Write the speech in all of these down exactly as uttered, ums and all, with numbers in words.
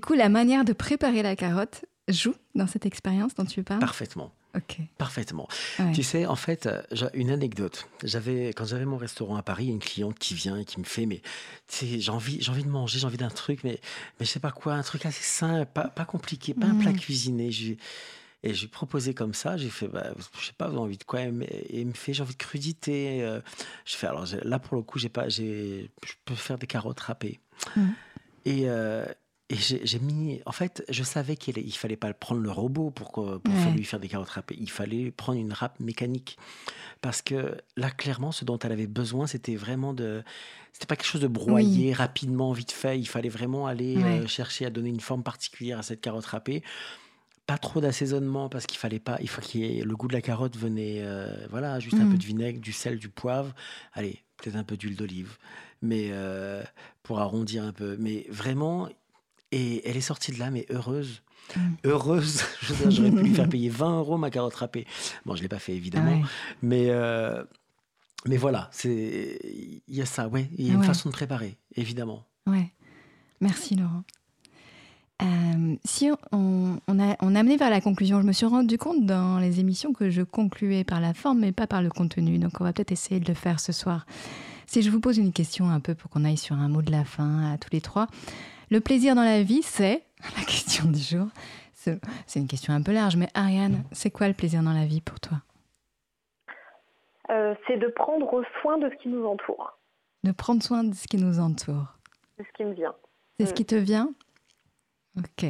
coup, la manière de préparer la carotte joue dans cette expérience dont tu parles? Parfaitement. Ok. Parfaitement. Ouais. Tu sais, en fait, euh, j'ai une anecdote. J'avais, quand j'avais mon restaurant à Paris, il y a une cliente qui vient et qui me fait, mais tu sais, j'ai envie, j'ai envie de manger, j'ai envie d'un truc, mais, mais je sais pas quoi, un truc assez simple, pas, pas compliqué, pas un plat Mm. cuisiné. Je lui- et j'ai proposé comme ça, j'ai fait, bah, je sais pas, vous avez envie de quoi? Et et il me fait, j'ai envie de crudité. euh. Je fais, alors j'ai- là, pour le coup, j'ai pas, j'ai, je peux faire des carottes râpées. Mm. Et, euh, et j'ai j'ai mis. En fait, je savais qu'il il fallait pas prendre le robot pour, que- pour faire- Ouais. lui faire des carottes râpées. Il fallait prendre une râpe mécanique. Parce que là, clairement, ce dont elle avait besoin, c'était vraiment de. C'était pas quelque chose de Oui. broyé rapidement, vite fait. Il fallait vraiment aller euh, Ouais. chercher à donner une forme particulière à cette carotte râpée. Pas trop d'assaisonnement parce qu'il fallait pas. Il faut qu'il y ait- le goût de la carotte venait. euh, voilà, juste un peu Mm. de vinaigre, du sel, du poivre. Allez, peut-être un peu d'huile d'olive. Mais euh, pour arrondir un peu. Mais vraiment. Et elle est sortie de là, mais heureuse. Heureuse. Je veux dire, j'aurais pu lui faire Mm. payer vingt euros ma carotte râpée. Bon, je ne l'ai pas fait, Ah évidemment. ouais. Mais, euh, mais voilà, c'est, il y a ça, ouais. Il y a une Ouais. façon de préparer, évidemment. Ouais. Merci Laurent. Euh, si on, on, a, on a amené vers la conclusion, je me suis rendu compte dans les émissions que je concluais par la forme mais pas par le contenu. Donc on va peut-être essayer de le faire ce soir. Si je vous pose une question un peu pour qu'on aille sur un mot de la fin à tous les trois. Le plaisir dans la vie, c'est la question du jour. C'est, c'est une question un peu large, mais Ariane, c'est quoi le plaisir dans la vie pour toi? Euh, c'est de prendre soin de ce qui nous entoure, De prendre soin de ce qui nous entoure. de ce qui me vient. C'est Mm. ce qui te vient? Ok.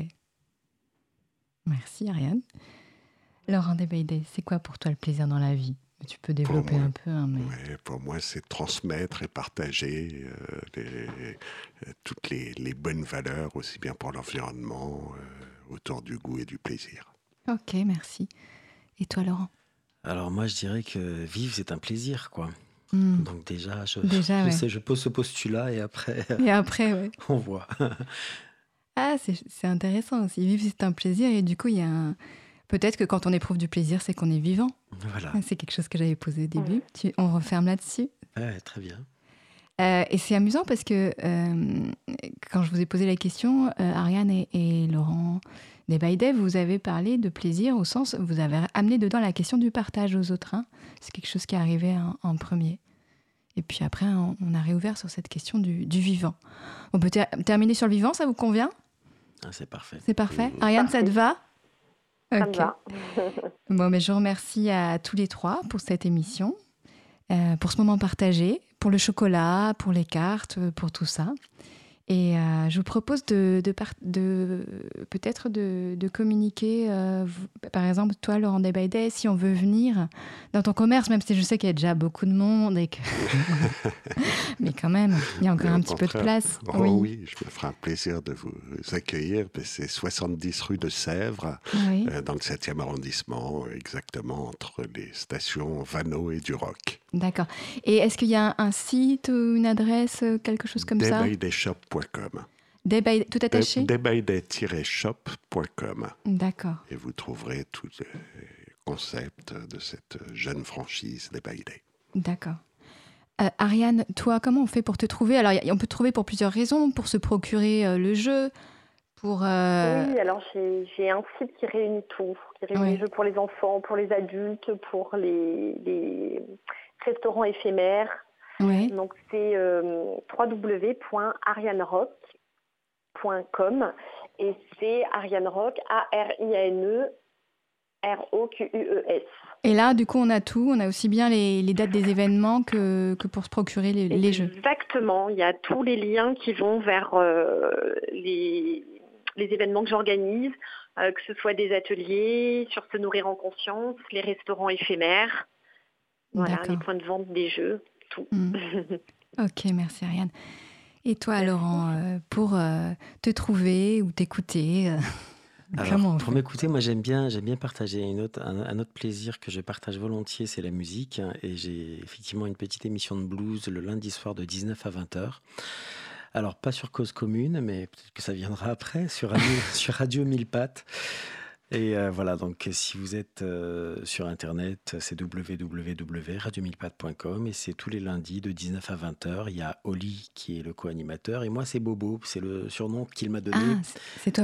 Merci Ariane. Laurent Desbaïdés, c'est quoi pour toi le plaisir dans la vie? Tu peux développer moi, un peu, hein, mais... Ouais, pour moi, c'est transmettre et partager euh, les- euh, toutes les, les bonnes valeurs, aussi bien pour l'environnement, euh, autour du goût et du plaisir. Ok, merci. Et toi, Laurent? Alors moi, je dirais que vivre, c'est un plaisir, quoi. Hmm. Donc déjà, je, Déjà, je ouais. sais, je pose ce postulat et après, Et après, ouais. on voit. Ah, c'est, c'est intéressant aussi. Vivre, c'est un plaisir. Et du coup, il y a un... Peut-être que quand on éprouve du plaisir, c'est qu'on est vivant. Voilà. C'est quelque chose que j'avais posé au début. Tu... On referme là-dessus. Ouais, très bien. Euh, et c'est amusant parce que euh, quand je vous ai posé la question, euh, Ariane et, et Laurent Desbaïdés, vous avez parlé de plaisir au sens, vous avez amené dedans la question du partage aux autres. Hein. C'est quelque chose qui est arrivé en, en premier. Et puis après, on, on a réouvert sur cette question du, du vivant. On peut ter- terminer sur le vivant, ça vous convient? Ah, c'est parfait. C'est parfait. Ariane, Parfait. ça te va? Ça Ok. me va. Bon, mais je vous remercie à tous les trois pour cette émission, euh, pour ce moment partagé, pour le chocolat, pour les cartes, pour tout ça. Et euh, je vous propose de, de, par- de peut-être de, de communiquer, euh, vous- par exemple, toi, Laurent Desbaïdés, si on veut venir dans ton commerce, même si je sais qu'il y a déjà beaucoup de monde, et que... mais quand même, il y a encore Mais un au petit peu de contraire, place. Oh oui. je me ferai un plaisir de vous accueillir. C'est soixante-dix rue de Sèvres, Oui. euh, dans le septième arrondissement, exactement entre les stations Vanneau et Duroc. D'accord. Et est-ce qu'il y a un, un site ou une adresse, quelque chose comme ça? desbaïdés shop point com. Desbaïdés, tout attaché? desbaïdés tiret shop point com. D'accord. Et vous trouverez tout le concept de cette jeune franchise Desbaïdés. D'accord. Euh, Ariane, toi, comment on fait pour te trouver? Alors, y a- on peut te trouver pour plusieurs raisons, pour se procurer euh, le jeu, pour... euh, Oui, alors j'ai, j'ai un site qui réunit tout, qui réunit Ouais. les jeux pour les enfants, pour les adultes, pour les, les restaurants éphémères. Ouais. Donc c'est euh, w w w point ariane rock point com et c'est Ariane Rock, A R I A N E R O Q U E S. Et là, du coup, on a tout. On a aussi bien les, les dates des événements que, que pour se procurer les, les jeux. Exactement, il y a tous les liens qui vont vers euh, les, les événements que j'organise, euh, que ce soit des ateliers, sur se nourrir en conscience, les restaurants éphémères, voilà, D'accord. les points de vente des jeux, tout. Mm. Ok, merci Ariane. Et toi, Laurent, euh, pour euh, te trouver ou t'écouter, euh, Alors, comment on pour fait? m'écouter, moi j'aime bien, j'aime bien partager une autre, un, un autre plaisir que je partage volontiers, c'est la musique. hein, Et j'ai effectivement une petite émission de blues le lundi soir de dix-neuf à vingt heures. Alors, pas sur Cause Commune, mais peut-être que ça viendra après, sur Radio, sur Radio Mille Pattes. Et euh, voilà, donc si vous êtes euh, sur Internet, c'est w w w point radio mille pattes point com et c'est tous les lundis de dix-neuf à vingt heures. Il y a Oli qui est le co-animateur et moi c'est Bobo, c'est le surnom qu'il m'a donné. Ah, c'est c'est toi